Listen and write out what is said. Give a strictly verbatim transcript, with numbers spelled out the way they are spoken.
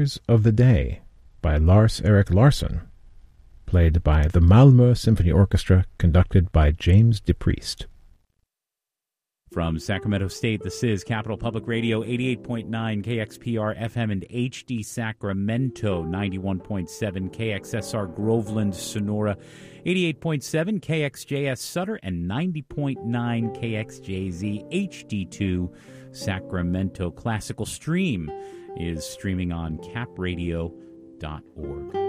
Pictures of the Day by Lars Erik Larsson, played by the Malmö Symphony Orchestra, conducted by James DePriest. From Sacramento State, this is Capital Public Radio, eighty-eight point nine K X P R F M and H D Sacramento, ninety-one point seven K X S R Groveland, Sonora, eighty-eight point seven K X J S Sutter, and ninety point nine K X J Z H D two Sacramento. Classical Stream is streaming on cap radio dot org.